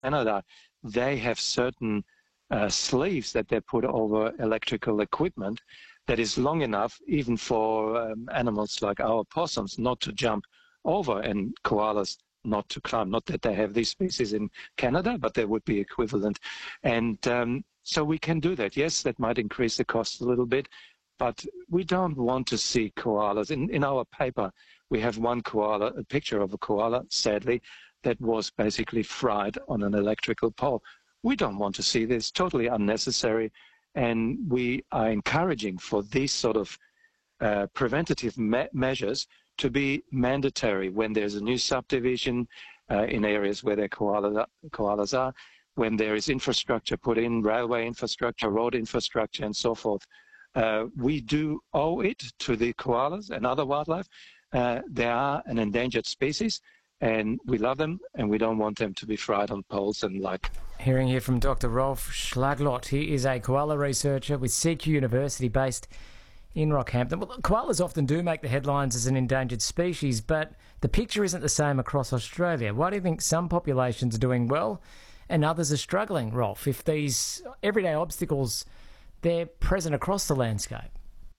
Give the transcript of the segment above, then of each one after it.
Canada, they have certain sleeves that they put over electrical equipment that is long enough even for animals like our possums not to jump over and koalas not to climb. Not that they have these species in Canada, but they would be equivalent. And so we can do that. Yes, that might increase the cost a little bit, but we don't want to see koalas. In our paper, we have one koala, a picture of a koala, sadly, that was basically fried on an electrical pole. We don't want to see this, totally unnecessary. And we are encouraging for these sort of preventative measures to be mandatory when there's a new subdivision in areas where their koalas are, when there is infrastructure put in, railway infrastructure, road infrastructure, and so forth. We do owe it to the koalas and other wildlife. They are an endangered species, and we love them, and we don't want them to be fried on poles and like. Hearing here from Dr. Rolf Schlaglott. He is a koala researcher with CQ University based in Rockhampton. Well, koalas often do make the headlines as an endangered species, but the picture isn't the same across Australia. Why do you think some populations are doing well and others are struggling, Rolf, if these everyday obstacles, they're present across the landscape?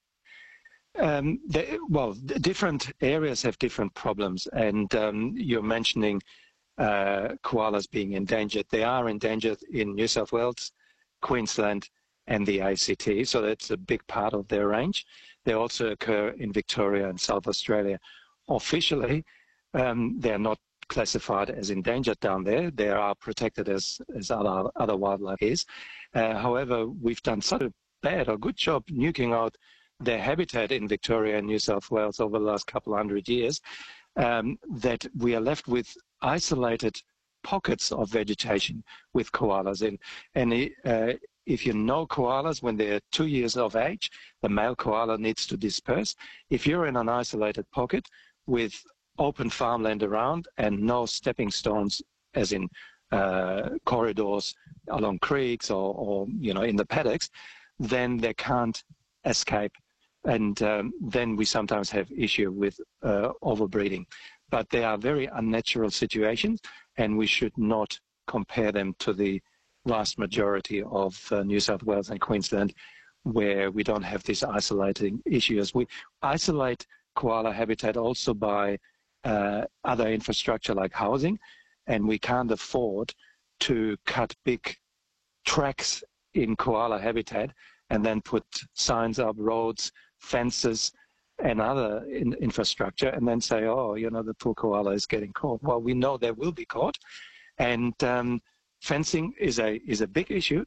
Different areas have different problems, and you're mentioning koalas being endangered. They are endangered in New South Wales, Queensland, and the ACT, so that's a big part of their range. They also occur in Victoria and South Australia. Officially, they're not classified as endangered down there. They are protected as other wildlife is. However, we've done such a bad or good job nuking out their habitat in Victoria and New South Wales over the last couple of 100 years that we are left with isolated pockets of vegetation with koalas in. And if you know koalas, when they're 2 years of age, the male koala needs to disperse. If you're in an isolated pocket with open farmland around and no stepping stones, as in corridors along creeks or in the paddocks, then they can't escape. And then we sometimes have issue with overbreeding. But they are very unnatural situations, and we should not compare them to the vast majority of New South Wales and Queensland, where we don't have these isolating issues. We isolate koala habitat also by other infrastructure like housing, and we can't afford to cut big tracks in koala habitat and then put signs up, roads, fences, and other infrastructure, and then say, the poor koala is getting caught. Well, we know they will be caught, and fencing is a big issue.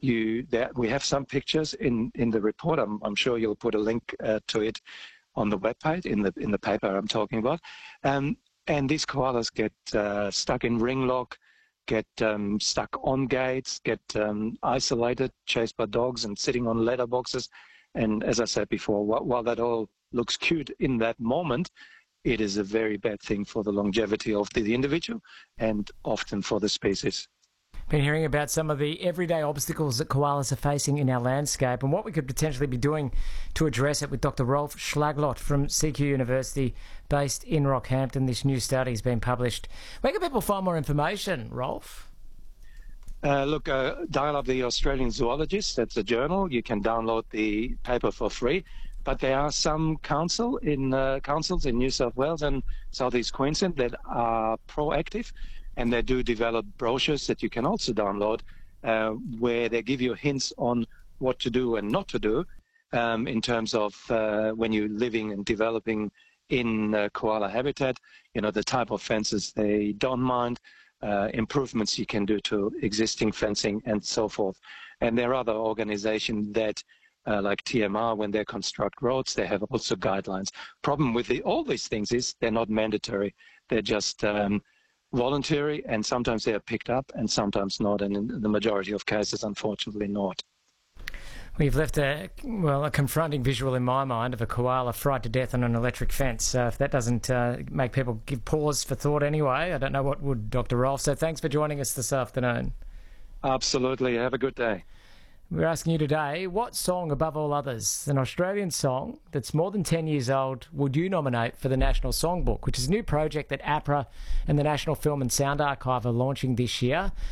We have some pictures in the report. I'm sure you'll put a link to it on the webpage in the paper I'm talking about. And these koalas get stuck in ring lock, get stuck on gates, get isolated, chased by dogs, and sitting on letterboxes. And as I said before, while that all looks cute in that moment, it is a very bad thing for the longevity of the individual and often for the species. Been hearing about some of the everyday obstacles that koalas are facing in our landscape and what we could potentially be doing to address it with Dr. Rolf Schlaglott from CQ University based in Rockhampton. This new study has been published. Where can people find more information, Rolf? Dial up the Australian Zoologist. That's a journal. You can download the paper for free. But there are some councils in New South Wales and Southeast Queensland that are proactive, and they do develop brochures that you can also download where they give you hints on what to do and not to do in terms of when you're living and developing in koala habitat, the type of fences they don't mind, improvements you can do to existing fencing and so forth. And there are other organizations that like TMR, when they construct roads, they have also guidelines. Problem with all these things is they're not mandatory. They're just voluntary, and sometimes they are picked up and sometimes not, and in the majority of cases, unfortunately, not. We've left a confronting visual in my mind of a koala fried to death on an electric fence. So if that doesn't make people give pause for thought anyway, I don't know what would, Dr. Rolf. So thanks for joining us this afternoon. Absolutely. Have a good day. We're asking you today, what song above all others, an Australian song that's more than 10 years old, would you nominate for the National Songbook, which is a new project that APRA and the National Film and Sound Archive are launching this year?